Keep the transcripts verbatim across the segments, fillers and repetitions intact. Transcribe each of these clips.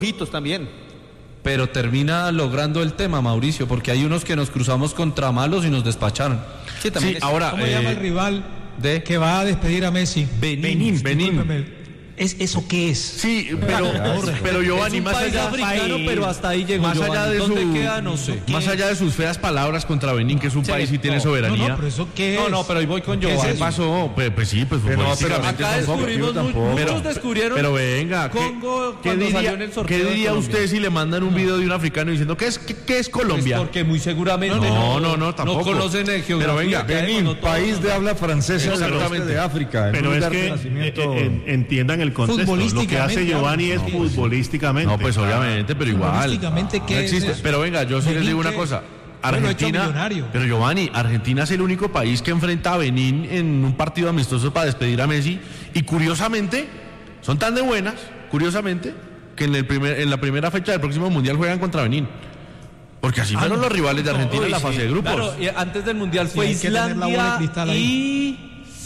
también. Pero termina logrando el tema, Mauricio, porque hay unos que nos cruzamos contra malos y nos despacharon. Sí, también sí, es... ahora, ¿Cómo eh, llama el rival de que va a despedir a Messi? Benín. Benín. ¿Es, ¿Eso qué es? Sí, pero, pero Giovanni, es un más país allá, africano, pero hasta ahí llegó. más Giovanni. allá de ¿Dónde su, queda? No sé. más allá de sus feas palabras contra Benín, que es un Sí, país y tiene no, soberanía. No, no, pero ¿eso qué No, es? no, pero hoy voy con ¿Qué es Giovanni. ¿Qué eso? pasó? Pues, pues sí, pues Pero no, futbolísticamente Acá tampoco, descubrimos, yo mu- tampoco. muchos descubrieron Pero venga, ¿qué, Congo ¿qué cuando diría, salió en el sorteo ¿qué de diría Colombia? usted si le mandan un video de un africano diciendo ¿qué es, qué, qué es Colombia? Pues porque muy seguramente No, no, no, no, tampoco. no conocen el geografía. Pero venga, que hay, Benín, bueno, todos país son- de habla francesa, Exactamente. de África, en Pero un es lugar de que nacimiento. eh, eh, entiendan el contexto. Lo que hace Giovanni es futbolísticamente. No, pues obviamente, pero igual. Futbolísticamente, ¿qué No es existe. eso? Pero venga, yo sí les Benín, digo una ¿qué? cosa. Bueno, hecho Argentina, millonario. pero Giovanni, Argentina es el único país que enfrenta a Benín en un partido amistoso para despedir a Messi. Y curiosamente, son tan de buenas, curiosamente, que en, el primer, en la primera fecha del próximo Mundial juegan contra Benín. Porque así Ah, fueron no. los rivales de Argentina Uy, en la sí. fase de grupos. Claro, y antes del Mundial Sí, fue hay que tener la bola de Islandia cristal ahí. y...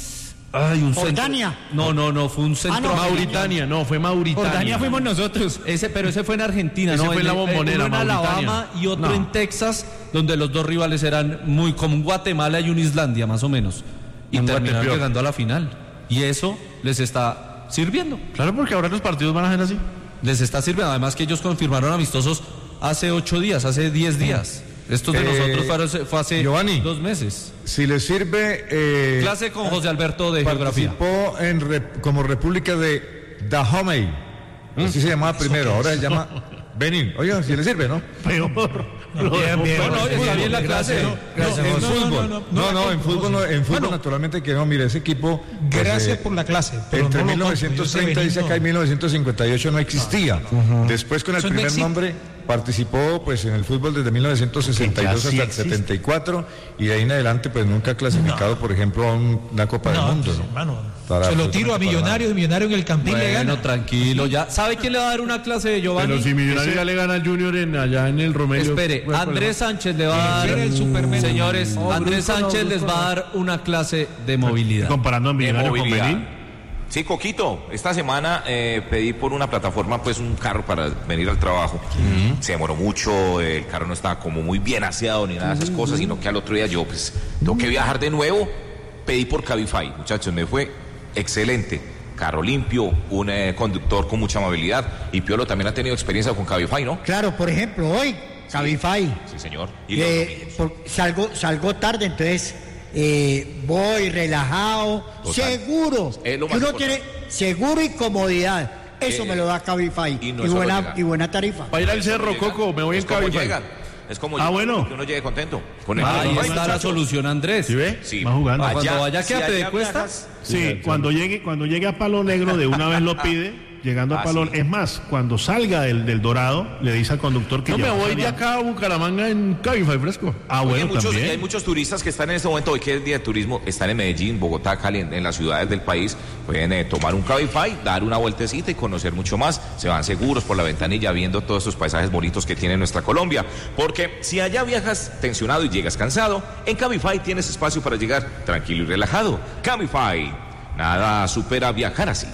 Ay, un Jordania. centro. No, no, no, fue un centro. no, Mauritania, no, fue Mauritania. Jordania fuimos nosotros. Ese, pero ese fue en Argentina, Ese ¿no? fue en la el- Bombonera, uno en Mauritania. Alabama y otro No. en Texas, donde los dos rivales eran muy como un Guatemala y un Islandia, más o menos. Y Un terminaron Guatepeor. llegando a la final. Y eso les está sirviendo. Claro, porque ahora los partidos van a ser así. Les está sirviendo. Además que ellos confirmaron amistosos hace ocho días, hace diez días. Estos de Eh, nosotros fueron- fue hace Giovanni. dos meses. Si le sirve... eh, Clase con José Alberto de Geografía. participó en rep- como República de Dahomey. Así se llamaba primero, ahora se llama Benín. Oiga, si le sirve, ¿no? Peor. Bien, bien. No, no, está bien la clase. Gracias, en no, no, fútbol. no, No, no, no, no la en compro, fútbol, no, en fútbol Bueno. naturalmente que no. Mire, ese equipo. pues, Gracias eh, por la clase. pero Entre no lo mil novecientos treinta compro, yo dice ese acá y Benín mil novecientos cincuenta y ocho no existía. Después con el Eso no primer existe. nombre participó pues en el fútbol desde mil novecientos sesenta y dos Que ya sí hasta el existe. setenta y cuatro y de ahí en adelante pues nunca ha clasificado por ejemplo a un- una Copa no. del Mundo. pues, ¿no? hermano, Para se lo tiro a absolutamente para Millonarios y Millonarios en el Campín le Bueno, gana. tranquilo, ya. ¿Sabe quién le va a dar una clase de Giovanni? Pero si Millonarios ya le gana al Junior en, allá en el Romelio. Espere, ¿cuál fue Andrés la- Sánchez le va a dar, Quiere el Superman. señores, No, Andrés Brusco no, Sánchez les Brusco va a dar una clase de movilidad. Comparando a Millonarios con movilidad. Benín. Sí, Coquito, esta semana eh, pedí por una plataforma pues un carro para venir al trabajo. Se demoró mucho, el carro no estaba como muy bien aseado ni nada de esas cosas, sino que al otro día yo pues tengo que viajar de nuevo. Pedí por Cabify, muchachos, me fue excelente. Carro limpio, un eh, conductor con mucha amabilidad. Y Piolo también ha tenido experiencia con Cabify, ¿no? Claro, por ejemplo, hoy, Cabify, Sí, señor. Y los eh, domingos. por- salgo, salgo tarde, entonces eh, voy relajado, Total. seguro, Es lo que más uno importante. tiene seguro y comodidad. Eso Eh, me lo da Cabify y y, no es solo buena, llegar. y buena tarifa. Para ir al cerro, Llegan, Coco, me voy en es como Cabify. llegan, Es como Ah, llegan, bueno. que uno llegue contento. Con el Ahí Cabify, está la muchachos. solución, Andrés. ¿Sí ve? Sí. Va jugando. Cuando Allá, vaya, si quédate de allá cuestas. viajas, Sí, cuando llegue, cuando llegue a Palo Negro, de una vez lo pide, llegando a Ah, Palo. sí. Es más, cuando salga del, del Dorado, le dice al conductor que No, ya me va voy de saliendo. acá a Bucaramanga en Cabify fresco. Ah, Oye, bueno, muchos, también. hay muchos turistas que están en este momento, hoy que es el día de turismo, están en Medellín, Bogotá, Cali, en, en las ciudades del país, pueden eh, tomar un Cabify, dar una vueltecita y conocer mucho más, se van seguros por la ventanilla viendo todos estos paisajes bonitos que tiene nuestra Colombia, porque si allá viajas tensionado y llegas cansado, en Cabify tienes espacio para llegar tranquilo y relajado. Cabify, nada supera viajar así.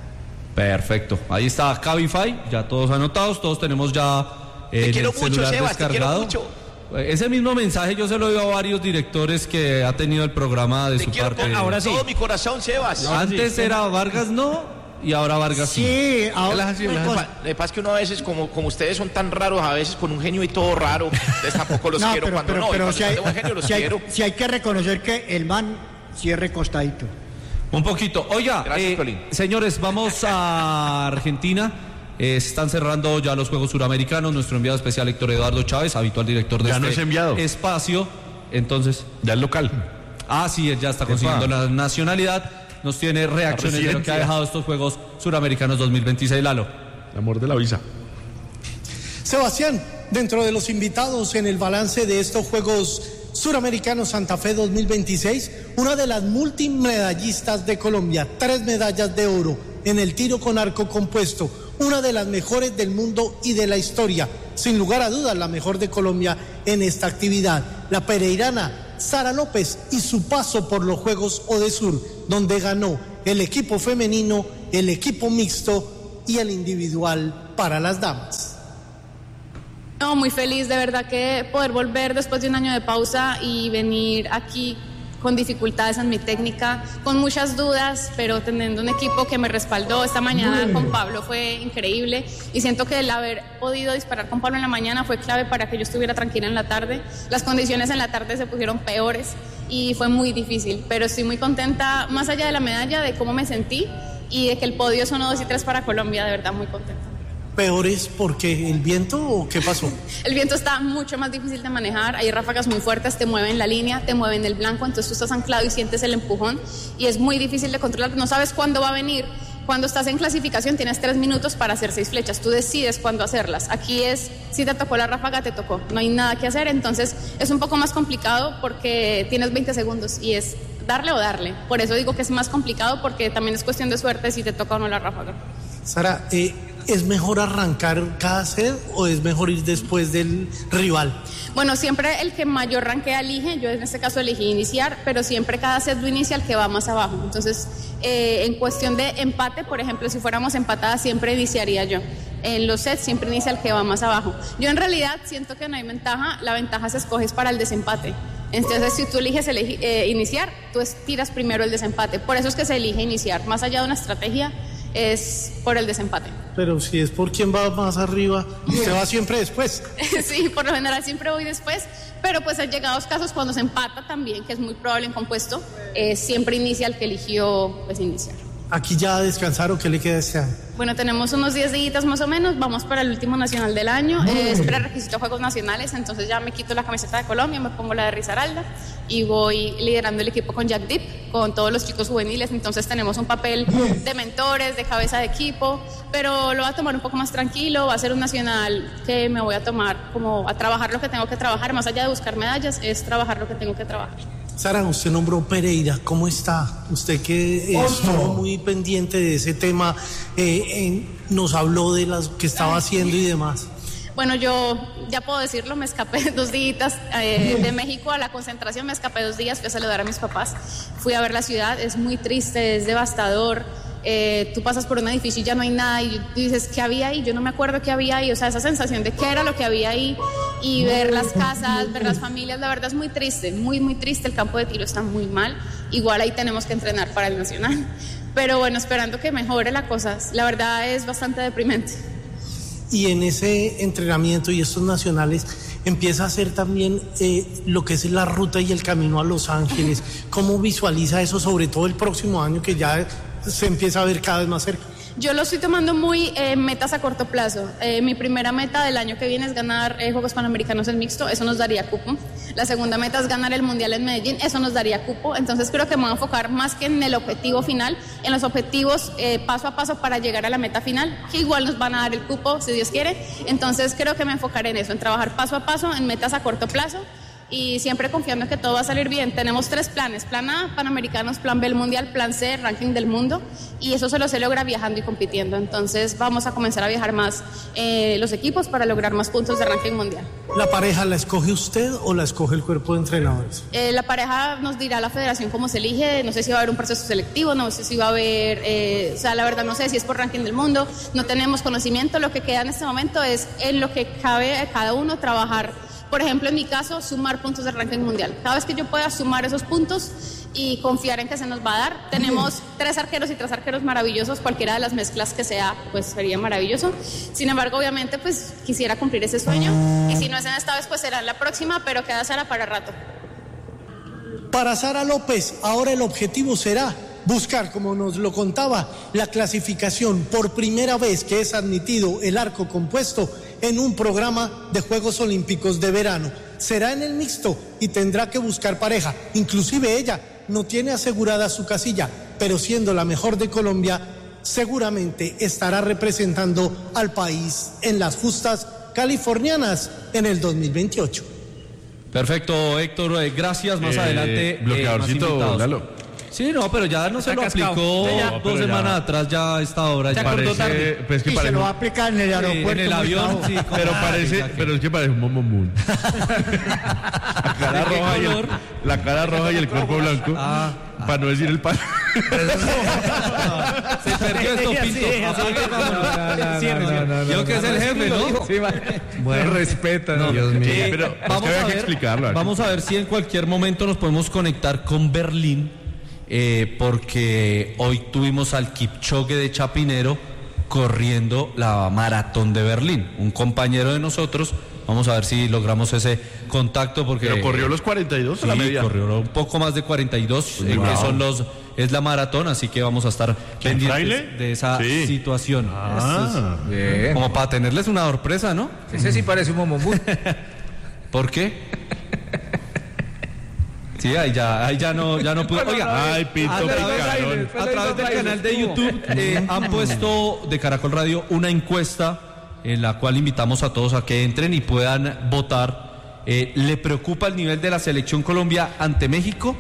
Perfecto. Ahí está Cabify, ya todos anotados, todos tenemos ya eh, Te quiero el mucho, celular Sebas, te quiero descargado. mucho. Eh, Ese mismo mensaje yo se lo dio a varios directores que ha tenido el programa de Te su quiero parte. con todo mi corazón, Sebas. Antes era Vargas no y ahora Vargas sí. Sí, ahora Lo que pa- lo que pasa es que uno a veces, como, como ustedes son tan raros, a veces con un genio y todo raro, ustedes tampoco los no, quiero pero, cuando pero, no. y pero cuando si, hay, tengo un genio los si hay- quiero. si hay que reconocer que el man cierre costadito. Un poquito. Oiga, Gracias, eh, Piolín. señores, vamos a Argentina. Eh, se están cerrando ya los Juegos Suramericanos. Nuestro enviado especial Héctor Eduardo Chávez, habitual director de Ya no este es enviado. espacio. Entonces, Ya es local. ah, sí, él ya está consiguiendo la nacionalidad. Nos tiene reacciones de lo que ha dejado estos Juegos Suramericanos dos mil veintiséis, Lalo. El amor de la visa. Sebastián, dentro de los invitados en el balance de estos Juegos Suramericanos Santa Fe dos mil veintiséis, una de las multimedallistas de Colombia, tres medallas de oro en el tiro con arco compuesto, una de las mejores del mundo y de la historia, sin lugar a dudas la mejor de Colombia en esta actividad, la pereirana Sara López y su paso por los Juegos Odesur, donde ganó el equipo femenino, el equipo mixto y el individual para las damas. No, muy feliz de verdad que poder volver después de un año de pausa y venir aquí con dificultades en mi técnica, con muchas dudas, pero teniendo un equipo que me respaldó. Esta mañana con Pablo fue increíble y siento que el haber podido disparar con Pablo en la mañana fue clave para que yo estuviera tranquila en la tarde. Las condiciones en la tarde se pusieron peores y fue muy difícil, pero estoy muy contenta, más allá de la medalla, de cómo me sentí y de que el podio son dos y tres para Colombia, de verdad muy contenta. ¿Peores porque el viento o qué pasó? El viento está mucho más difícil de manejar, hay ráfagas muy fuertes, te mueven la línea, te mueven el blanco, entonces tú estás anclado y sientes el empujón y es muy difícil de controlar, no sabes cuándo va a venir. Cuando estás en clasificación tienes tres minutos para hacer seis flechas, tú decides cuándo hacerlas. Aquí es, si te tocó la ráfaga, te tocó, no hay nada que hacer, entonces es un poco más complicado porque tienes veinte segundos y es darle o darle. Por eso digo que es más complicado porque también es cuestión de suerte si te toca o no la ráfaga. Sara, eh, ¿es mejor arrancar cada set o es mejor ir después del rival? Bueno, siempre el que mayor rankea elige, yo en este caso elegí iniciar, pero siempre cada set lo inicia el que va más abajo. Entonces, eh, en cuestión de empate, por ejemplo, si fuéramos empatadas, siempre iniciaría yo. En los sets siempre inicia el que va más abajo. Yo en realidad siento que no hay ventaja, la ventaja se escoge para el desempate. Entonces, si tú eliges elegi- eh, iniciar, tú tiras primero el desempate. Por eso es que se elige iniciar, más allá de una estrategia, es por el desempate. Pero si es por quien va más arriba, usted va siempre después. Sí, por lo general siempre voy después, pero pues han llegado casos cuando se empata también, que es muy probable en compuesto, eh, siempre inicia el que eligió pues iniciar. Aquí ya descansaron, ¿qué le queda este año? Bueno, tenemos unos diez días más o menos, vamos para el último nacional del año, eh, es prerequisito de Juegos Nacionales, entonces ya me quito la camiseta de Colombia, me pongo la de Risaralda y voy liderando el equipo con Jack Deep, con todos los chicos juveniles, entonces tenemos un papel de mentores, de cabeza de equipo, pero lo voy a tomar un poco más tranquilo, va a ser un nacional que me voy a tomar como a trabajar lo que tengo que trabajar, más allá de buscar medallas, es trabajar lo que tengo que trabajar. Sara, usted nombró Pereira, ¿cómo está? Usted que eh, estuvo muy pendiente de ese tema, eh, en, nos habló de las que estaba haciendo y demás. Bueno, yo ya puedo decirlo, me escapé dos días eh, de México a la concentración, me escapé dos días, fui a saludar a mis papás, fui a ver la ciudad, es muy triste, es devastador. Eh, tú pasas por un edificio y ya no hay nada y tú dices, ¿qué había ahí? Yo no me acuerdo qué había ahí, o sea, esa sensación de qué era lo que había ahí y ver las casas, ver las familias, la verdad es muy triste, muy, muy triste, el campo de tiro está muy mal, igual ahí tenemos que entrenar para el nacional, pero bueno, esperando que mejore la cosa, la verdad es bastante deprimente. Y en ese entrenamiento y estos nacionales empieza a hacer también eh, lo que es la ruta y el camino a Los Ángeles. ¿Cómo visualiza eso, sobre todo el próximo año que ya se empieza a ver cada vez más cerca? Yo lo estoy tomando muy eh, metas a corto plazo. Eh, mi primera meta del año que viene es ganar eh, Juegos Panamericanos en mixto, eso nos daría cupo. La segunda meta es ganar el Mundial en Medellín, eso nos daría cupo. Entonces creo que me voy a enfocar más que en el objetivo final, en los objetivos eh, paso a paso para llegar a la meta final, que igual nos van a dar el cupo si Dios quiere. Entonces creo que me enfocaré en eso, en trabajar paso a paso, en metas a corto plazo. Y siempre confiando en que todo va a salir bien. Tenemos tres planes, plan A, Panamericanos, plan B, el Mundial, plan C, ranking del mundo, y eso solo se logra viajando y compitiendo. Entonces vamos a comenzar a viajar más eh, los equipos para lograr más puntos de ranking mundial. ¿La pareja la escoge usted o la escoge el cuerpo de entrenadores? Eh, la pareja nos dirá la federación cómo se elige, no sé si va a haber un proceso selectivo, no sé si va a haber, eh, o sea, la verdad no sé si es por ranking del mundo, no tenemos conocimiento, lo que queda en este momento es en lo que cabe a cada uno trabajar. Por ejemplo, en mi caso, sumar puntos de ranking mundial. Cada vez que yo pueda sumar esos puntos y confiar en que se nos va a dar. Tenemos tres arqueros y tres arqueros maravillosos, cualquiera de las mezclas que sea, pues sería maravilloso. Sin embargo, obviamente, pues quisiera cumplir ese sueño. Y si no es en esta vez, pues será en la próxima, pero queda Sara para rato. Para Sara López, ahora el objetivo será buscar, como nos lo contaba, la clasificación por primera vez que es admitido el arco compuesto en un programa de Juegos Olímpicos de verano. Será en el mixto y tendrá que buscar pareja. Inclusive ella no tiene asegurada su casilla, pero siendo la mejor de Colombia, seguramente estará representando al país en las justas californianas en el dos mil veintiocho. Perfecto, Héctor, eh, gracias. Más Eh, adelante. eh, bloqueadorcito, más invitados. Lalo. Sí, no, pero ya no se lo cascado. aplicó Sí, ya. dos Pero ya. semanas atrás, ya a esta hora. Ya. acordó tarde. Parece, pues es que Y se parece, lo va a aplicar en el aeropuerto. en el muy avión, bravo. sí. como- pero Ah, parece, ya que- pero es que parece un momomún. la cara ¿De qué roja y el, color? la cara roja y el cuerpo blanco. Ah, para no decir el pan. Se perdió esto, Pinto. Yo que es el jefe, ¿no? Bueno, respeta, ¿no? Dios mío. Eh, Pero vamos, es que a había que ver, explicarlo aquí. vamos a ver si en cualquier momento nos podemos conectar con Berlín, eh, porque hoy tuvimos al Kipchoge de Chapinero corriendo la maratón de Berlín. Un compañero de nosotros. Vamos a ver si logramos ese contacto porque Pero corrió los cuarenta y dos a la sí, media. corrió un poco más de cuarenta y dos, eh, Wow. que son los es la maratón, así que vamos a estar pendientes Fraile? de esa Sí. situación. Ah, Es como para tenerles una sorpresa, ¿no? Ese sí parece un momombú. ¿Por qué? Sí, ahí ya, ahí ya no, ya no pude. Oiga, Ay, Pinto, a través, picarón. a través del canal de YouTube eh, han puesto de Caracol Radio una encuesta en la cual invitamos a todos a que entren y puedan votar. Eh, ¿Le preocupa el nivel de la selección Colombia ante México?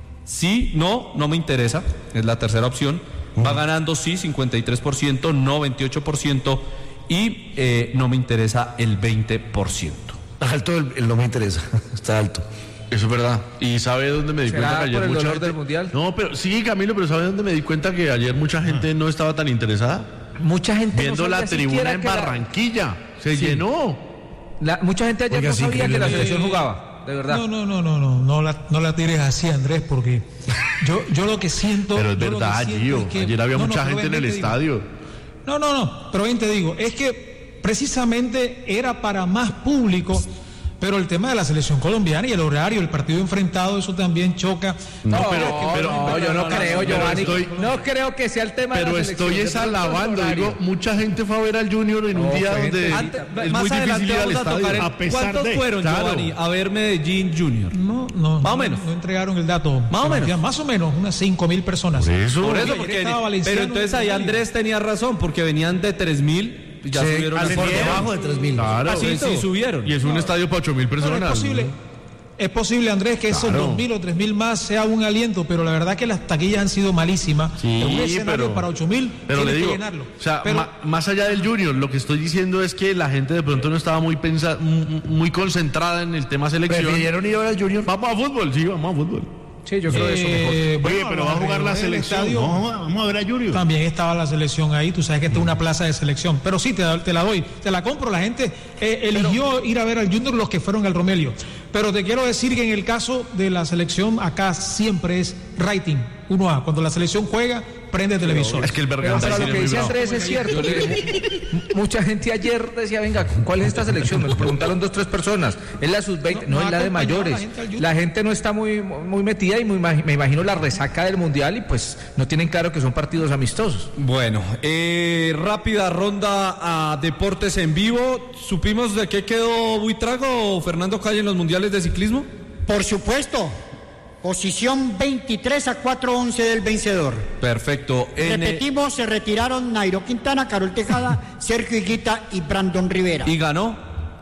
Sí, no, no me interesa. Es la tercera opción. Va ganando sí, cincuenta y tres por ciento, no veintiocho por ciento y eh, no me interesa el veinte por ciento. Alto, el, el no me interesa. Está alto. Eso es verdad. ¿Y sabe dónde me di ¿Será cuenta que ayer por el mucha dolor gente... del Mundial? No, pero sí, Camilo, pero ¿sabe dónde me di cuenta que ayer mucha gente no estaba tan interesada? Mucha gente Viendo no la sabía tribuna siquiera en que la- Barranquilla. Se Sí. llenó. la- mucha gente ayer Oiga, no sí, sabía que la increíble. selección jugaba, de verdad. No, no, no, no, no, no la, no la tires así, Andrés, porque yo, yo lo que siento. Pero es yo lo que verdad, siento Gio. es que- Ayer había no, no, mucha pero gente en ven, el te digo. estadio. No, no, no, pero bien te digo, es que precisamente era para más público, pero el tema de la selección colombiana y el horario, el partido enfrentado, eso también choca. No, pero, pero, No, yo no creo, pero Giovanni. estoy- No creo que sea el tema Pero de la estoy selección. es de pronto alabando, el horario. digo, mucha gente fue a ver al Junior en un No, día fue donde gente- Antes- es más muy adelante difícil ir al vamos a tocar estadio. el- A pesar ¿Cuántos de- fueron, claro. Giovanni, a ver Medellín Junior? No, no. Más o no, menos. No entregaron el dato. Más o Sebastián, menos. Más o menos, unas cinco mil personas. Por eso. Por eso, Ayer porque estaba Valenciano pero entonces y ahí Rodríguez. Andrés tenía razón, porque venían de tres mil, ya Sí, subieron a por cuatro. debajo de tres mil. Claro. Ah, sí, sí, subieron. Y es un estadio para ocho mil Bueno, personas. es posible. Es posible, Andrés, que esos Claro. dos mil o tres mil más sea un aliento, pero la verdad que las taquillas han sido malísimas. Sí, En un escenario pero- para ocho mil, Pero tienes le digo, que llenarlo. o sea, Pero- ma- más allá del Junior, lo que estoy diciendo es que la gente de pronto no estaba muy pensa, m- muy concentrada en el tema selección. ¿Prefirieron ir a ver al Junior? Vamos a fútbol, sí, vamos a fútbol. Sí, yo creo eso mejor. Eh, Oye, bueno, pero va a jugar la alrededor del selección. estadio No, vamos a ver a Junior. También estaba la selección ahí, tú sabes que esta es una plaza de selección, pero sí, te, te la doy, te la compro, la gente eh, eligió ir a ver al Junior los que fueron al Romelio, pero te quiero decir que en el caso de la selección acá siempre es rating, uno A, cuando la selección juega, prende televisor. Es que el Pero, Berganza pero sí lo es que muy dice bravo. Andrés es cierto. Mucha gente ayer decía, venga, ¿cuál es esta selección? Me preguntaron dos, tres personas. Es la sub veinte, no, No, no es la de acompañaba mayores. la gente al Junior. La gente no está muy, muy metida y muy, imag- me imagino la resaca del Mundial y pues no tienen claro que son partidos amistosos. Bueno, eh, rápida ronda a deportes en vivo. ¿Supimos de qué quedó Buitrago, Fernando Calle, en los mundiales de ciclismo? Por supuesto, posición veintitrés a cuatro once del vencedor. Perfecto. En, eh, Repetimos, se retiraron Nairo Quintana, Carol Tejada, Sergio Higuita y Brandon Rivera. ¿Y ganó?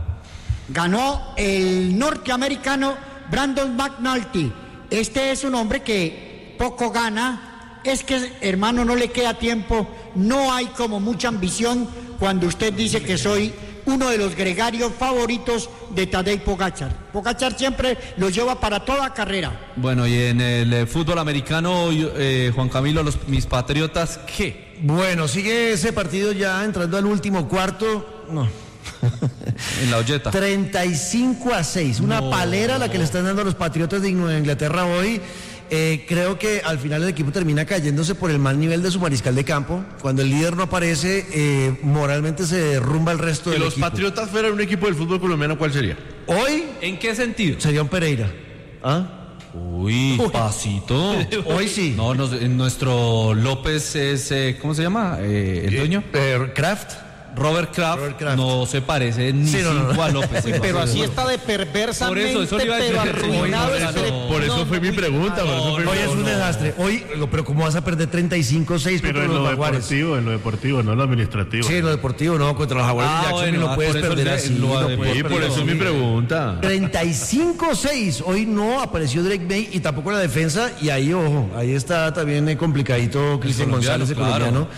Ganó el norteamericano Brandon McNulty. Este es un hombre que poco gana. Es que, hermano, no le queda tiempo. No hay como mucha ambición cuando usted dice que soy uno de los gregarios favoritos de Tadej Pogačar. Pogačar siempre lo lleva para toda carrera. Bueno, y en el eh, fútbol americano, eh, Juan Camilo, los, mis patriotas, ¿qué? Bueno, sigue ese partido ya entrando al último cuarto. No. En la olleta. treinta y cinco a seis. Una No. palera la que le están dando a los Patriotas de Nueva Inglaterra hoy. Eh, creo que al final el equipo termina cayéndose por el mal nivel de su mariscal de campo. Cuando el líder no aparece, eh, moralmente se derrumba el resto Si del los equipo. Patriotas fueran un equipo del fútbol colombiano, ¿cuál sería? Hoy ¿En qué sentido? sería un Pereira. ¿Ah? Uy, pasito. Hoy sí. No, nos- en nuestro López es, eh, ¿cómo se llama? Eh, ¿El dueño? Eh, Kraft. Robert Kraft, Robert Kraft. no se parece ni Sí, no, no, cinco no. a López. Pero así Seguro. está de perversamente, Por eso, eso le iba a decir. pero arruinado. Oiga, este- no. Por eso fue mi pregunta. por eso fue mi Hoy es un pregunta. desastre. Hoy, pero ¿cómo vas a perder treinta y cinco a seis Pero contra en los lo Jaguares? deportivo, en lo deportivo, no en lo administrativo. Sí, en lo deportivo no, contra los Jaguares Ah, de Jackson bueno, y ah, no puedes por eso perder le- así. lo no de- puedes Sí, por perder eso es así. mi pregunta. treinta y cinco a seis. Hoy no apareció Drake May y tampoco la defensa. Y ahí, ojo, ahí está también eh, complicadito Cristian colombiano, González, el claro. colombiano.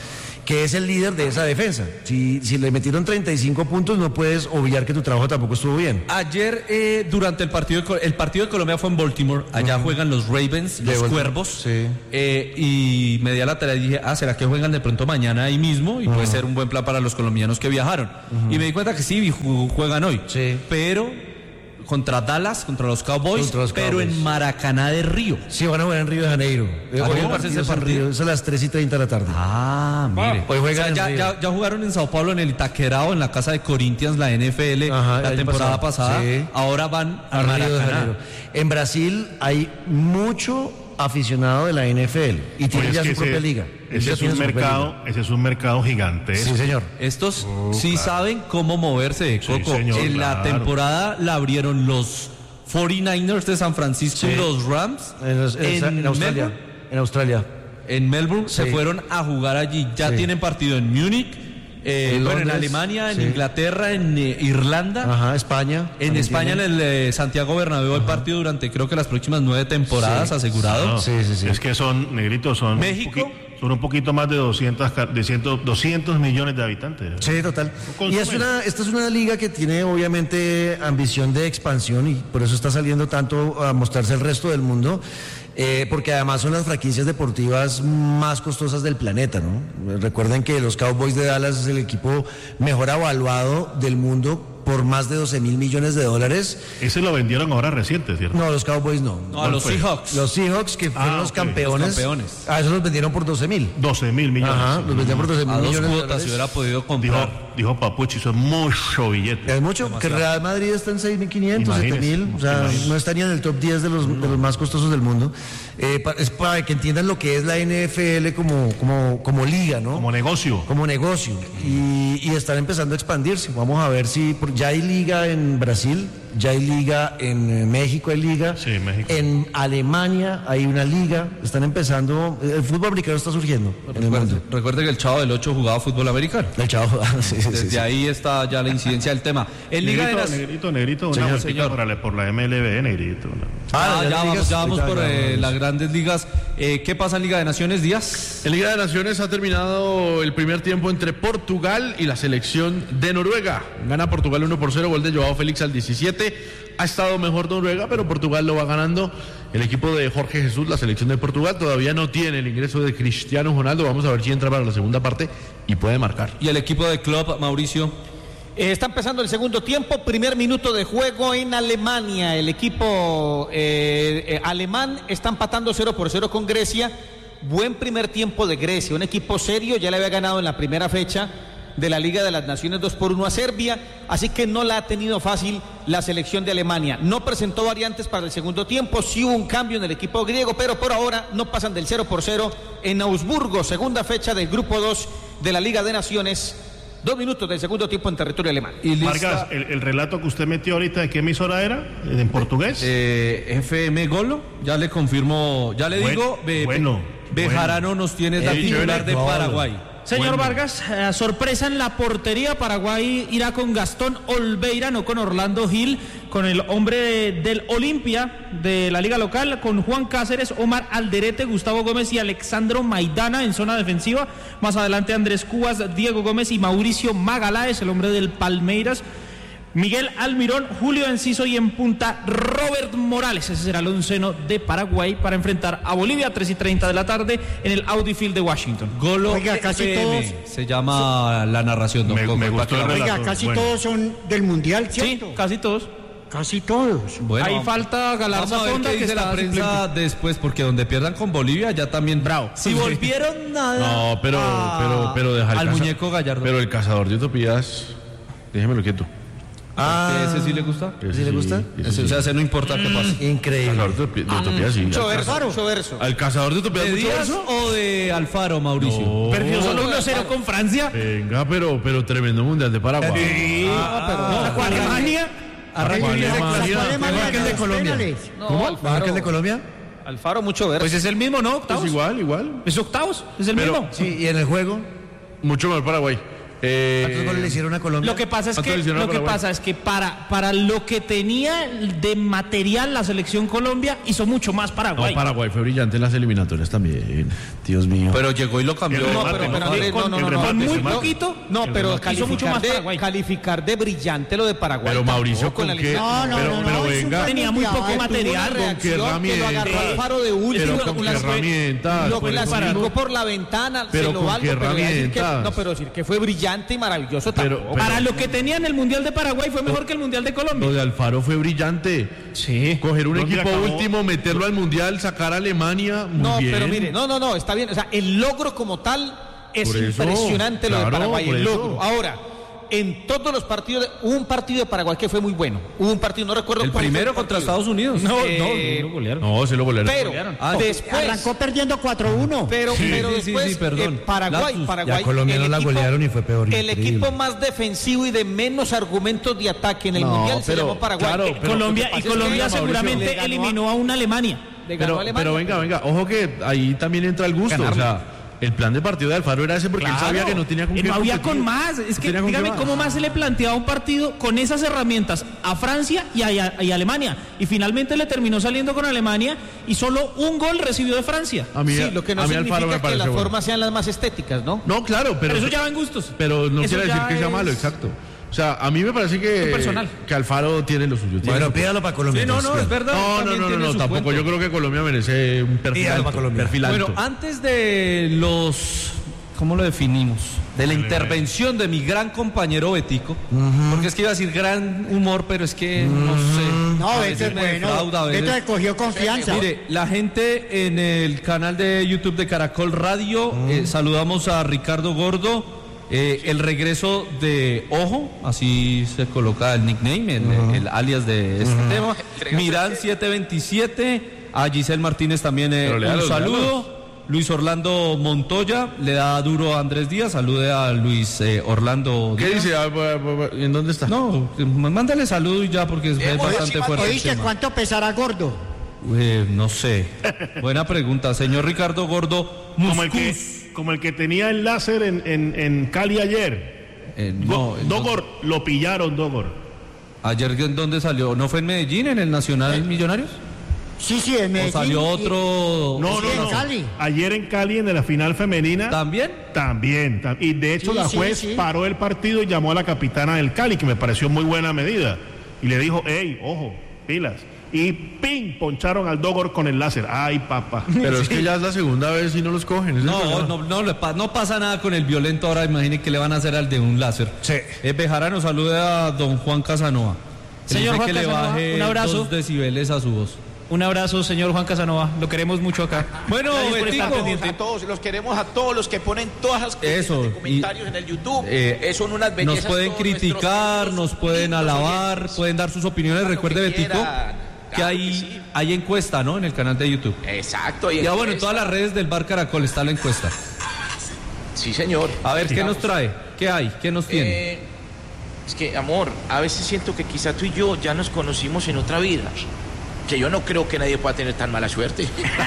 que es el líder de esa defensa. Si, si le metieron treinta y cinco puntos, no puedes obviar que tu trabajo tampoco estuvo bien. Ayer, eh, durante el partido, de, el partido de Colombia fue en Baltimore, allá uh-huh. juegan los Ravens, los de Cuervos, sí. eh, y me di a la tarea y dije, ah, ¿será que juegan de pronto mañana ahí mismo? Y uh-huh. puede ser un buen plan para los colombianos que viajaron. Uh-huh. Y me di cuenta que sí, juegan hoy, sí. pero... contra Dallas, contra los Cowboys, contra los pero Cowboys. En Maracaná de Río. Sí, van a jugar en Río de Janeiro. ¿Ah, hoy no? partido es, partido, es a las tres y treinta de la tarde. Ah, mire. Hoy juegan o sea, ya, ya, ya jugaron en Sao Paulo, en el Itaquerao, en la casa de Corinthians, la N F L, Ajá, la temporada pasada. pasada. Sí. Ahora van a, a Maracaná. Río de Janeiro. En Brasil hay mucho aficionado de la N F L y tiene Oye, ya es su ese, propia liga. Ese es, un mercado, ese es un mercado gigante. Sí, señor. Estos oh, sí claro. saben cómo moverse, Coco. Sí, señor, en claro. la temporada la abrieron los cuarenta y nueve ers de San Francisco sí. y los Rams. En, los, en, en, en Australia. Melbourne. En Australia. En Melbourne sí. se fueron a jugar allí. Ya sí. tienen partido en Múnich, eh, en, bueno, en Londres, Alemania, en sí. Inglaterra, en eh, Irlanda. Ajá, España. En España, tiene. en el eh, Santiago Bernabéu, el partido durante creo que las próximas nueve temporadas sí. asegurado. No, sí, sí, sí. Es que son, negritos, son México. Un poqui, son un poquito más de doscientos, de cien, doscientos millones de habitantes. Sí, total. Y es una, esta es una liga que tiene obviamente ambición de expansión y por eso está saliendo tanto a mostrarse al resto del mundo. Eh, porque además son las franquicias deportivas más costosas del planeta, ¿no? Recuerden que los Cowboys de Dallas es el equipo mejor evaluado del mundo por más de doce mil millones de dólares. Ese lo vendieron ahora reciente, ¿cierto? No, los Cowboys no. No, a los fue? Seahawks. Los Seahawks, que fueron Ah, los, ok, campeones, los campeones. a esos los vendieron por doce mil. doce mil millones. Ajá, los vendieron por doce mil A dos millones de cuotas dólares. si hubiera podido Dijo, comprar. dijo Papuchi, eso es mucho billete. Es mucho, Demasiado. que Real Madrid está en seis mil quinientos, siete Imagínese, mil, o sea, imagínese. no está ni en el top diez de los, de los más costosos del mundo. Eh, pa- es para que entiendan lo que es la N F L como, como, como liga, ¿no? Como negocio. Como negocio. Y, y están empezando a expandirse. Vamos a ver si, por- ya hay liga en Brasil, ya hay liga en eh, México, hay liga. Sí, México. En Alemania hay una liga. Están empezando, el fútbol americano está surgiendo en el Recuerde, mundo. recuerde que el Chavo del ocho jugaba fútbol americano. El chavo, sí, sí, Desde sí. ahí está ya la incidencia del tema. En Liga de Negrito, las... negrito, negrito, una Señor, vueltita señor. Por, la, por la M L B, negrito. una- Ah, Ah, ya, ya vamos, ligas, ya vamos ahorita por ya eh, vamos. las grandes ligas. Eh, ¿Qué pasa en Liga de Naciones, Díaz? En Liga de Naciones ha terminado el primer tiempo entre Portugal y la selección de Noruega. Gana Portugal uno por cero, gol de Joao Félix al diecisiete. Ha estado mejor Noruega, pero Portugal lo va ganando. El equipo de Jorge Jesús, la selección de Portugal, todavía no tiene el ingreso de Cristiano Ronaldo. Vamos a ver si entra para la segunda parte y puede marcar. Y el equipo de Club, Mauricio. Eh, está empezando el segundo tiempo, primer minuto de juego en Alemania. El equipo eh, eh, alemán está empatando cero por cero con Grecia. Buen primer tiempo de Grecia, un equipo serio, ya le había ganado en la primera fecha de la Liga de las Naciones dos por uno a Serbia, así que no la ha tenido fácil la selección de Alemania. No presentó variantes para el segundo tiempo, sí hubo un cambio en el equipo griego, pero por ahora no pasan del cero por cero en Augsburgo, segunda fecha del grupo dos de la Liga de Naciones. Dos minutos del segundo tiempo en territorio alemán. Y lista, Vargas, el, el relato que usted metió ahorita, ¿de qué emisora era? ¿En portugués? eh, F M Golo, ya le confirmo, ya le Buen- digo, Be- bueno, Bejarano bueno. nos tiene la Eh, titular de Golo. Paraguay. Señor Bueno. Vargas, eh, sorpresa en la portería. Paraguay irá con Gastón Olveira, no con Orlando Gil, con el hombre de- del Olimpia de la liga local, con Juan Cáceres, Omar Alderete, Gustavo Gómez y Alexandro Maidana en zona defensiva. Más adelante Andrés Cubas, Diego Gómez y Mauricio Magaláes, el hombre del Palmeiras. Miguel Almirón, Julio Enciso y en punta Robert Morales. Ese será el onceno de Paraguay para enfrentar a Bolivia a tres y treinta de la tarde en el Audi Field de Washington. Golo Oiga, casi F M todos- se llama la narración. don Me- Coco, me para gustó que el la- relato. Oiga, casi Bueno. todos son del Mundial, Sí, ¿cierto? casi todos. Casi todos. Bueno, Ahí vamos- falta Galarza Vamos a ver Fonda, qué que dice está la prensa después, porque donde pierdan con Bolivia ya también bravo. Si volvieron nada. No, pero, a- pero, pero deja el al caza- muñeco Gallardo. Pero el cazador de utopías, déjemelo quieto. Ah, ¿ese sí le gusta? Ese ¿Sí le gusta? ese Ese, o sea, ese no importa qué pase. Increíble. Cazador de utopi- de utopías, sí. Mucho Al verso, caza- mucho verso. Al cazador de utopías, ¿De mucho Díaz verso. o de Alfaro, Mauricio? No. Perdió solo uno cero con Francia. Venga, pero, pero tremendo mundial de Paraguay. Sí. Ah, Con Alemania. Arranque ¿Cuál bien, Alemania? mejor Alemania que el de los Colombia. penales. No, ¿Cómo? Alfaro. ¿Mejor que el de Colombia? Alfaro, mucho verso. Pues es el mismo, ¿no? Pues Octavos. igual, igual. Es octavos, es el Pero- mismo. Sí, y en el juego. Mucho mejor Paraguay. Eh, ¿Cuántos goles le hicieron a Colombia? Lo que pasa es ¿Cuántos que le hicieron a lo que Paraguay? pasa es que para para lo que tenía de material la selección Colombia hizo mucho más No, Paraguay. Paraguay fue brillante en las eliminatorias también. Dios mío. Pero llegó y lo cambió. El No, remate, pero, pero ¿no? Andrés, no, Con- no, el no, no, remate, Con muy el remate. poquito. No, pero hizo calificar mucho más de, Paraguay. calificar de brillante lo de Paraguay. Pero Mauricio, tampoco, ¿con en la qué? eliminación. No, no, pero, no, pero no, es un venga. Tenía muy poco mundial. material. Tuvo una ¿Con qué reacción que lo agarró herramientas? Alfaro de último. Pero lo- con qué las- herramientas. Lo Por eso clasificó mismo. por la ventana, Pero se lo con valgo, qué pero decir que, herramientas. no, pero decir que fue brillante y maravilloso Pero- tampoco. pero- Para lo que tenía en el Mundial de Paraguay fue mejor que el Mundial de Colombia. Lo de Alfaro fue brillante. Sí. Coger un No, mira, equipo acabó- último, meterlo al mundial, sacar a Alemania. Muy No, bien. pero mire, no, no, no, está bien. O sea, el logro como tal es Por eso, impresionante lo de claro, Paraguay, por el eso. logro. Ahora, en todos los partidos, de- hubo un partido de Paraguay que fue muy bueno. Hubo un partido, no recuerdo El cuál fue primero contra partido. Estados Unidos. No, Eh, no, no golearon. No, se lo golearon. Pero, Ah, después, Arrancó perdiendo cuatro uno. pero, Sí, pero sí, sí, después, sí, perdón. eh, Paraguay, Lapsus. Paraguay. Ya a Colombia el no la equipo- golearon y fue peor, El increíble. equipo más defensivo y de menos argumentos de ataque en el No, mundial se pero, llamó Paraguay. claro, Eh, pero- Colombia lo que y pasa es que Colombia Mauricio seguramente le ganó a- eliminó a una Alemania. le ganó Pero, a Alemania. pero venga, venga, ojo que ahí también entra el gusto. Ganarle. O sea, el plan de partido de Alfaro era ese porque él sabía que no tenía con Y qué no había competir. con más. Es No que tenía con qué dígame más. cómo más se le planteaba un partido con esas herramientas a Francia y a, y a- y a Alemania. Y finalmente le terminó saliendo con Alemania y solo un gol recibió de Francia. A mí, Sí, lo que no a mí Alfaro me significa que parece las bueno. formas sean las más estéticas, ¿no? No, claro, pero, Pero eso ya va en gustos. pero no Eso quiere decir ya que sea es- malo, exacto. O sea, a mí me parece que, Su personal. que Alfaro tiene lo suyo. tiene Bueno, su- pídalo para Colombia. Sí, no, no, entonces, es verdad. No, no, también no, no, tiene no, su tampoco. cuento. Yo creo que Colombia merece un perfil Dígalo alto. para Colombia. Perfil alto. Bueno, antes de los, ¿cómo lo definimos? De la intervención de mi gran compañero Betico, porque es que iba a decir gran humor, pero es que no sé. No, a Beto veces es me bueno. defrauda, a Beto veces- le cogió confianza. Mire, la gente en el canal de YouTube de Caracol Radio, eh, saludamos a Ricardo Gordo. Eh, el regreso de Ojo, así se coloca el nickname, el, el alias de este tema. Miran siete veintisiete, a Giselle Martínez también eh, Pero un léalos, saludo. léalos. Luis Orlando Montoya le da duro a Andrés Díaz, salude a Luis eh, Orlando ¿Qué Díaz. dice? Ah, bu- bu- bu- ¿En dónde está? No, eh, mándale saludo y ya porque es, es bastante fuerte el ¿Oíste tema. cuánto pesará gordo? Eh, no sé. Buena pregunta, señor Ricardo Gordo. Como el, que, Muscus. como el que tenía el láser en, en, en Cali ayer. Eh, no, Go- el- Dogor, lo pillaron, Dogor. Ayer, ¿en dónde salió? ¿No fue en Medellín, en el Nacional Millonarios? Sí, sí, en ¿O Medellín. salió y- otro? No, Sí, no, en no. Cali. Ayer en Cali, en la final femenina. ¿También? También. tam- Y de hecho, Sí, la sí, juez sí. paró el partido y llamó a la capitana del Cali, que me pareció muy buena medida. Y le dijo, hey, ojo, pilas. Y ¡ping! Poncharon al Dogor con el láser. ¡Ay, papá! Pero es que ya es la segunda vez y no los cogen. ese es el No, problema. no, no, le pa- no pasa nada con el violento ahora. Imagine que le van a hacer al de un láser. Sí. Eh, Bejarano, salude a don Juan Casanova. Que Señor dice Juan que le Casanova, baje un abrazo. dos decibeles a su voz. Un abrazo, señor Juan Casanova. Lo queremos mucho acá. Bueno, Gracias por estar Betico. pendiente. A todos, los queremos a todos los que ponen todas las Eso, de comentarios y- en el YouTube. Eh, Eh, son unas nos bellezas. pueden todos nuestros criticar, queridos, nos pueden lindos alabar, oyentes. pueden dar sus opiniones. Hagan lo Recuerde, que Betico, quieran. que Claro hay, que sí. hay encuesta, ¿no? En el canal de YouTube. Exacto. y Ya bueno, en encuesta. todas las redes del Bar Caracol está la encuesta. Sí, señor. A ver, ¿qué Sigamos. nos trae? ¿Qué hay? ¿Qué nos tiene? Eh, es que, amor, a veces siento que quizá tú y yo ya nos conocimos en otra vida. Que yo no creo que nadie pueda tener tan mala suerte.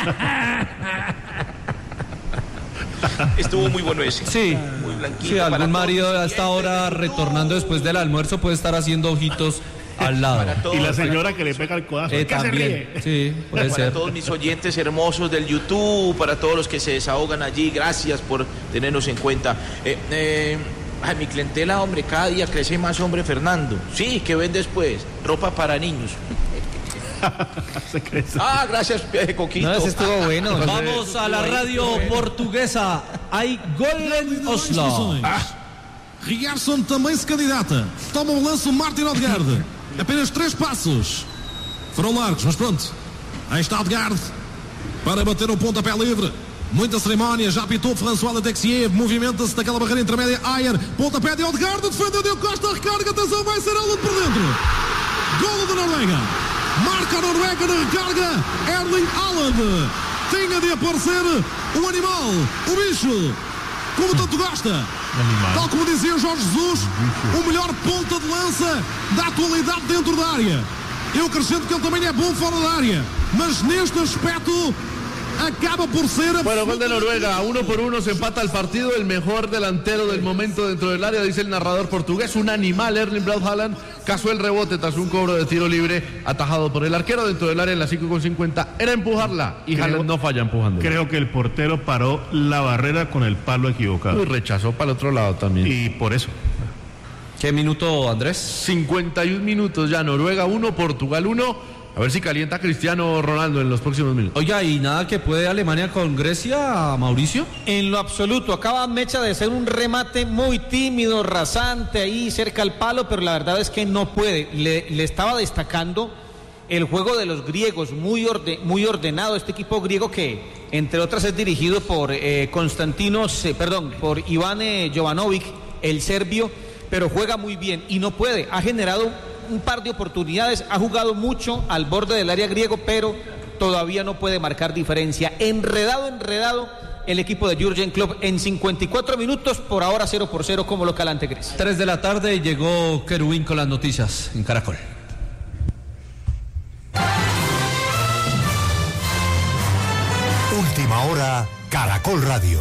Estuvo muy bueno ese. Sí, Muy blanquito. sí, para algún todos marido mis a esta oyentes hora de YouTube. retornando después del almuerzo puede estar haciendo ojitos al lado. Para todos, Y la para- señora que le pega el codazo. Eh, ¿Qué se también, ríe? sí, puede para ser. todos mis oyentes hermosos del YouTube, para todos los que se desahogan allí, gracias por tenernos en cuenta. Eh, eh, ay, mi clientela, hombre, cada día crece más, hombre, Fernando. Sí, ¿qué ven después? Ropa para niños. Se crece. Ah, gracias, eh, Coquito. No, ese estuvo bueno. Vamos a la radio portuguesa. Hay Golden Oslo. Rigarson também se candidata. Toma o lance o Martin Odegaard. Apenas três passos. Foram largos, mas pronto. Aí está Odegaard para bater o pontapé livre. Muita cerimónia, já apitou François Texier, movimenta-se daquela barreira intermédia. Ayer, pontapé de Odegaard, defendeu Diogo Costa, recarga, atenção, vai ser ela por dentro. Golo da Noruega. Marca a Noruega na recarga. Erling Haaland. Tinha de aparecer o animal, o bicho, como tanto gosta. Tal como dizia o Jorge Jesus, o melhor ponta de lança da atualidade dentro da área. Eu acrescento que ele também é bom fora da área. Mas neste aspecto acaba por ser... Bueno, gol de Noruega, uno por uno se empata el partido, el mejor delantero del momento dentro del área, dice el narrador portugués, un animal, Erling Braut Haaland, cazó el rebote tras un cobro de tiro libre atajado por el arquero dentro del área en las cinco con cincuenta, era empujarla y Haaland no falla empujando. Creo que el portero paró la barrera con el palo equivocado. Y rechazó para el otro lado también. Y por eso. ¿Qué minuto, Andrés? cincuenta y un minutos ya, Noruega uno, Portugal uno. A ver si calienta Cristiano Ronaldo en los próximos minutos. Oiga, ¿y nada que puede Alemania con Grecia, Mauricio? En lo absoluto, acaba Mecha de hacer un remate muy tímido, rasante, ahí cerca al palo, pero la verdad es que no puede. Le, le estaba destacando el juego de los griegos, muy, orde, muy ordenado, este equipo griego que, entre otras, es dirigido por eh, Konstantinos, eh, perdón, por Iván eh, Jovanovic, el serbio, pero juega muy bien y no puede, ha generado un par de oportunidades, ha jugado mucho al borde del área griego, pero todavía no puede marcar diferencia. Enredado, enredado el equipo de Jürgen Klopp en cincuenta y cuatro minutos, por ahora cero por cero como local ante Grecia. tres de la tarde y llegó Querubín con las noticias en Caracol. Última hora, Caracol Radio.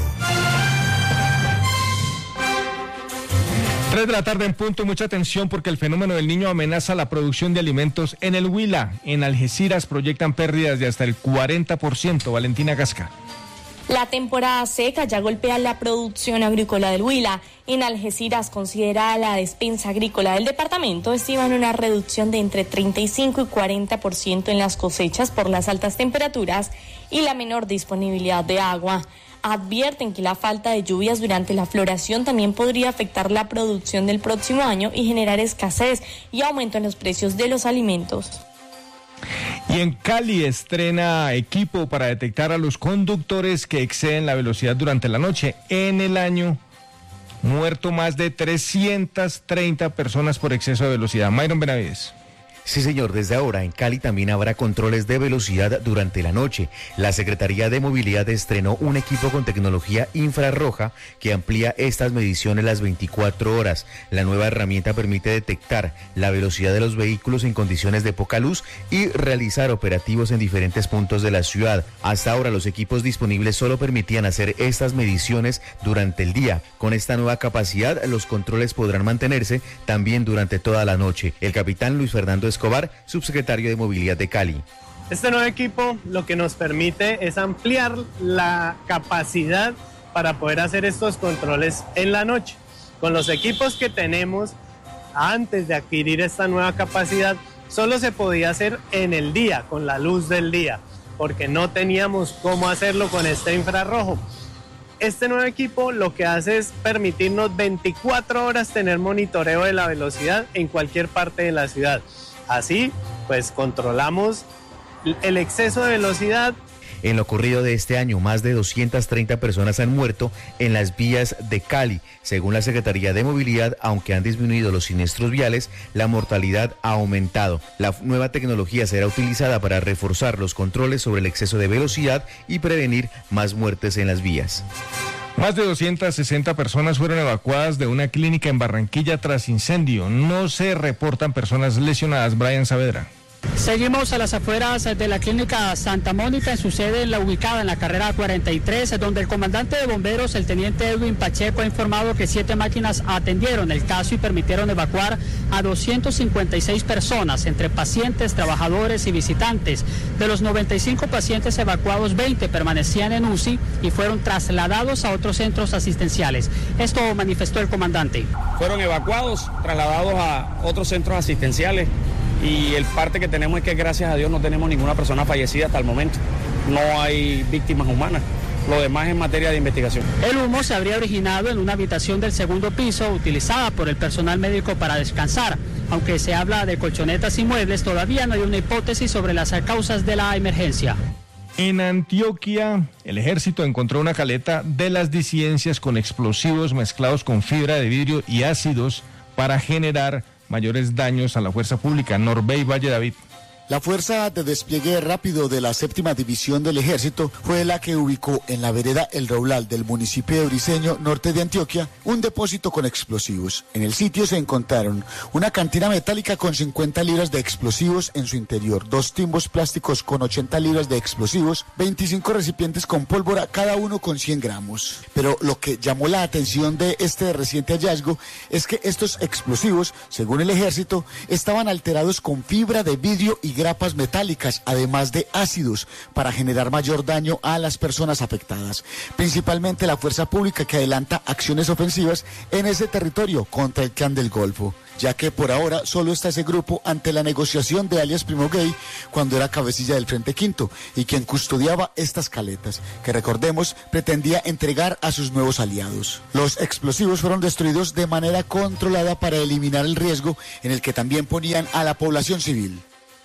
tres de la tarde en punto, mucha atención porque el fenómeno del Niño amenaza la producción de alimentos en el Huila. En Algeciras proyectan pérdidas de hasta el cuarenta por ciento. Valentina Gasca. La temporada seca ya golpea la producción agrícola del Huila. En Algeciras, considerada la despensa agrícola del departamento, estiman una reducción de entre treinta y cinco y cuarenta por ciento en las cosechas por las altas temperaturas y la menor disponibilidad de agua. Advierten que la falta de lluvias durante la floración también podría afectar la producción del próximo año y generar escasez y aumento en los precios de los alimentos. Y en Cali estrena equipo para detectar a los conductores que exceden la velocidad durante la noche. En el año, muerto más de trescientas treinta personas por exceso de velocidad. Myron Benavides. Sí, señor, desde ahora en Cali también habrá controles de velocidad durante la noche. La Secretaría de Movilidad estrenó un equipo con tecnología infrarroja que amplía estas mediciones las veinticuatro horas. La nueva herramienta permite detectar la velocidad de los vehículos en condiciones de poca luz y realizar operativos en diferentes puntos de la ciudad. Hasta ahora los equipos disponibles solo permitían hacer estas mediciones durante el día. Con esta nueva capacidad, los controles podrán mantenerse también durante toda la noche. El capitán Luis Fernando Escobar, subsecretario de Movilidad de Cali. Este nuevo equipo lo que nos permite es ampliar la capacidad para poder hacer estos controles en la noche. Con los equipos que tenemos, antes de adquirir esta nueva capacidad, solo se podía hacer en el día, con la luz del día, porque no teníamos cómo hacerlo con este infrarrojo. Este nuevo equipo lo que hace es permitirnos veinticuatro horas tener monitoreo de la velocidad en cualquier parte de la ciudad. Así, pues controlamos el exceso de velocidad. En lo corrido de este año, más de doscientas treinta personas han muerto en las vías de Cali. Según la Secretaría de Movilidad, aunque han disminuido los siniestros viales, la mortalidad ha aumentado. La nueva tecnología será utilizada para reforzar los controles sobre el exceso de velocidad y prevenir más muertes en las vías. Más de doscientas sesenta personas fueron evacuadas de una clínica en Barranquilla tras incendio. No se reportan personas lesionadas. Brian Saavedra. Seguimos a las afueras de la clínica Santa Mónica, en su sede en la ubicada en la carrera cuarenta y tres, donde el comandante de bomberos, el teniente Edwin Pacheco, ha informado que siete máquinas atendieron el caso y permitieron evacuar a doscientas cincuenta y seis personas, entre pacientes, trabajadores y visitantes. De los noventa y cinco pacientes evacuados, veinte permanecían en U C I y fueron trasladados a otros centros asistenciales. Esto manifestó el comandante. Fueron evacuados, trasladados a otros centros asistenciales. Y el parte que tenemos es que gracias a Dios no tenemos ninguna persona fallecida hasta el momento. No hay víctimas humanas. Lo demás es materia de investigación. El humo se habría originado en una habitación del segundo piso utilizada por el personal médico para descansar. Aunque se habla de colchonetas y muebles, todavía no hay una hipótesis sobre las causas de la emergencia. En Antioquia, el ejército encontró una caleta de las disidencias con explosivos mezclados con fibra de vidrio y ácidos para generar mayores daños a la fuerza pública. Norbey Valle David. La fuerza de despliegue rápido de la séptima división del ejército fue la que ubicó en la vereda El Raulal del municipio de Briceño, norte de Antioquia, un depósito con explosivos. En el sitio se encontraron una cantina metálica con cincuenta libras de explosivos en su interior, dos timbos plásticos con ochenta libras de explosivos, veinticinco recipientes con pólvora, cada uno con cien gramos. Pero lo que llamó la atención de este reciente hallazgo es que estos explosivos, según el ejército, estaban alterados con fibra de vidrio y grapas metálicas, además de ácidos, para generar mayor daño a las personas afectadas. Principalmente la fuerza pública que adelanta acciones ofensivas en ese territorio contra el Clan del Golfo, ya que por ahora solo está ese grupo ante la negociación de alias Primo Gay cuando era cabecilla del Frente Quinto y quien custodiaba estas caletas, que recordemos pretendía entregar a sus nuevos aliados. Los explosivos fueron destruidos de manera controlada para eliminar el riesgo en el que también ponían a la población civil.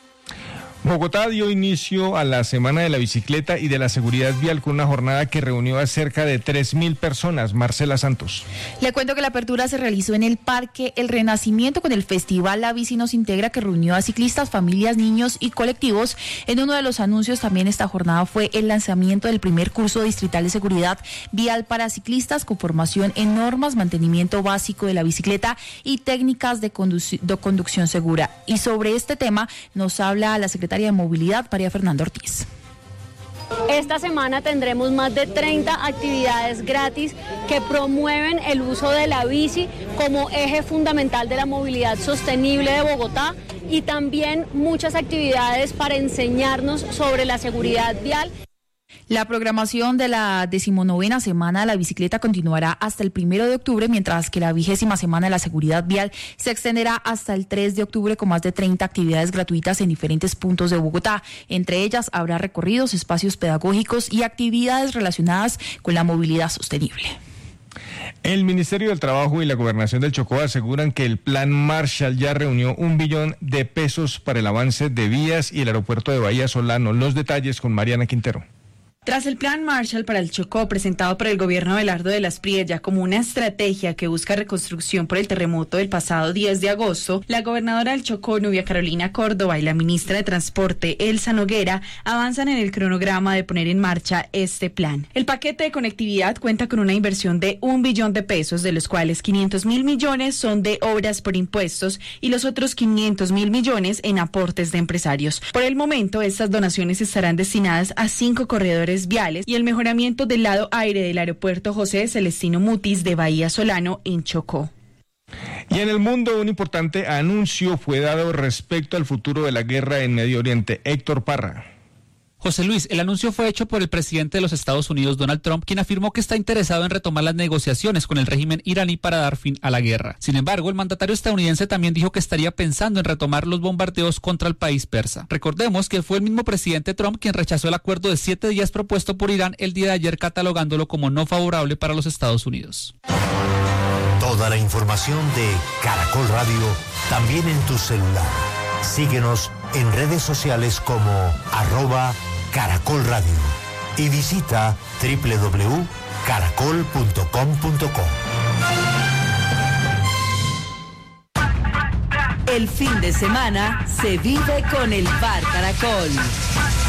Bogotá dio inicio a la Semana de la Bicicleta y de la Seguridad Vial con una jornada que reunió a cerca de tres mil personas. Marcela Santos. Le cuento que la apertura se realizó en el Parque El Renacimiento con el Festival La Bici Nos Integra, que reunió a ciclistas, familias, niños y colectivos. En uno de los anuncios también esta jornada fue el lanzamiento del primer curso distrital de seguridad vial para ciclistas con formación en normas, mantenimiento básico de la bicicleta y técnicas de, conduc- de conducción segura. Y sobre este tema nos habla la secretaria de Movilidad, María Fernanda Ortiz. Esta semana tendremos más de treinta actividades gratis que promueven el uso de la bici como eje fundamental de la movilidad sostenible de Bogotá y también muchas actividades para enseñarnos sobre la seguridad vial. La programación de la decimonovena Semana de la Bicicleta continuará hasta el primero de octubre, mientras que la vigésima Semana de la Seguridad Vial se extenderá hasta el tres de octubre con más de treinta actividades gratuitas en diferentes puntos de Bogotá. Entre ellas habrá recorridos, espacios pedagógicos y actividades relacionadas con la movilidad sostenible. El Ministerio del Trabajo y la Gobernación del Chocó aseguran que el Plan Marshall ya reunió un billón de pesos para el avance de vías y el aeropuerto de Bahía Solano. Los detalles con Mariana Quintero. Tras el Plan Marshall para el Chocó, presentado por el gobierno de Abelardo de las Priella como una estrategia que busca reconstrucción por el terremoto del pasado diez de agosto, la gobernadora del Chocó, Nubia Carolina Córdoba, y la ministra de Transporte, Elsa Noguera, avanzan en el cronograma de poner en marcha este plan. El paquete de conectividad cuenta con una inversión de un billón de pesos, de los cuales quinientos mil millones son de obras por impuestos y los otros quinientos mil millones en aportes de empresarios. Por el momento, estas donaciones estarán destinadas a cinco corredores viales y el mejoramiento del lado aire del aeropuerto José Celestino Mutis de Bahía Solano en Chocó. Y en el mundo, un importante anuncio fue dado respecto al futuro de la guerra en Medio Oriente. Héctor Parra. José Luis, el anuncio fue hecho por el presidente de los Estados Unidos, Donald Trump, quien afirmó que está interesado en retomar las negociaciones con el régimen iraní para dar fin a la guerra. Sin embargo, el mandatario estadounidense también dijo que estaría pensando en retomar los bombardeos contra el país persa. Recordemos que fue el mismo presidente Trump quien rechazó el acuerdo de siete días propuesto por Irán el día de ayer, catalogándolo como no favorable para los Estados Unidos. Toda la información de Caracol Radio también en tu celular. Síguenos en redes sociales como arroba Caracol Radio y visita doble u doble u doble u punto caracol punto com punto co. El fin de semana se vive con el Bar Caracol.